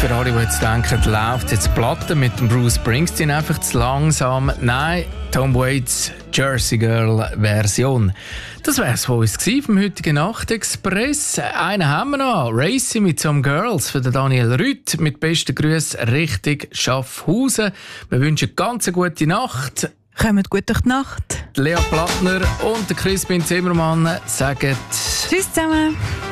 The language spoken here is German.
Für alle, die jetzt denken, läuft jetzt die Platte mit dem Bruce Springsteen einfach zu langsam. Nein, Tom Waits Jersey Girl Version. Das wäre es von uns vom heutigen Nachtexpress. Einen haben wir noch. Racy mit Some Girls für den Daniel Rüth. Mit besten Grüßen Richtung Schaffhausen. Wir wünschen ganz eine gute Nacht. Kommt gut durch die Nacht. Lea Plattner und der Crispin Zimmermann sagen Tschüss zusammen.